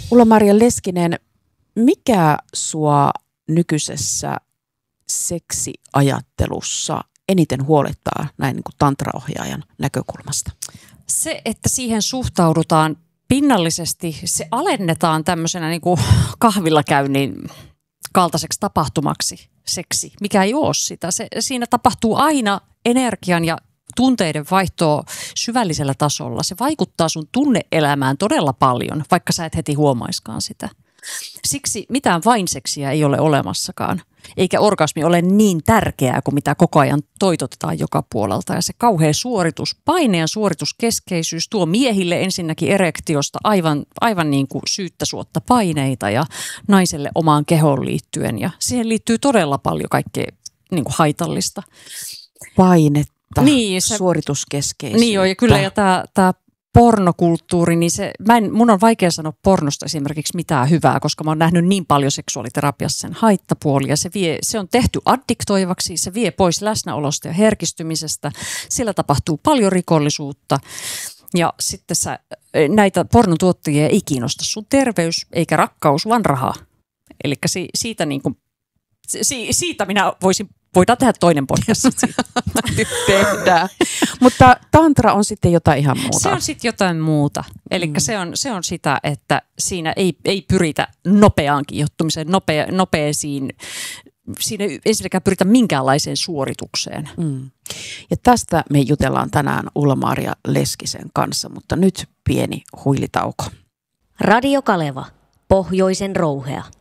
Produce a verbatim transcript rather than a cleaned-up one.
Ulla-Maria Leskinen, mikä sua nykyisessä seksiajattelussa eniten huolettaa näin niin kuin tantraohjaajan näkökulmasta? Se, että siihen suhtaudutaan pinnallisesti, se alennetaan tämmöisenä niin kuin kahvilla käynnin kaltaiseksi tapahtumaksi seksi, mikä ei ole sitä. Se, siinä tapahtuu aina energian ja tunteiden vaihtoa syvällisellä tasolla. Se vaikuttaa sun tunneelämään todella paljon, vaikka sä et heti huomaiskaan sitä. Siksi mitään vain seksiä ei ole olemassakaan, eikä orgasmi ole niin tärkeää kuin mitä koko ajan toitotetaan joka puolelta. Ja se kauhea suoritus, paine ja suorituskeskeisyys tuo miehille ensinnäkin erektiosta aivan, aivan niin kuin syyttä suotta paineita ja naiselle omaan kehoon liittyen. Ja siihen liittyy todella paljon kaikkea niin kuin haitallista. Painetta, niin, se, suorituskeskeisyyttä. Niin joo, ja kyllä ja tämä... tämä pornokulttuuri, niin se, mä en, mun on vaikea sanoa pornosta esimerkiksi mitään hyvää, koska mä oon nähnyt niin paljon seksuaaliterapiassa sen haittapuolia. Se, vie, se on tehty addiktoivaksi, se vie pois läsnäolosta ja herkistymisestä. Siellä tapahtuu paljon rikollisuutta ja sitten sä, näitä pornotuottajia ei kiinnosta sun terveys eikä rakkaus, vaan rahaa. Eli si, siitä, niin kuin, si, siitä minä voisin Voidaan tehdä toinen podcast siitä. Tehdään. Mutta tantra on sitten jotain ihan muuta. Se on sitten jotain muuta. Eli mm. se, on, se on sitä, että siinä ei, ei pyritä nopeaan kiihottumiseen, nopea, nopeisiin, siinä ei ensinnäkään pyritä minkäänlaiseen suoritukseen. Mm. Ja tästä me jutellaan tänään Ulla-Maria Leskisen kanssa, mutta nyt pieni huilitauko. Radio Kaleva, Pohjoisen rouhea.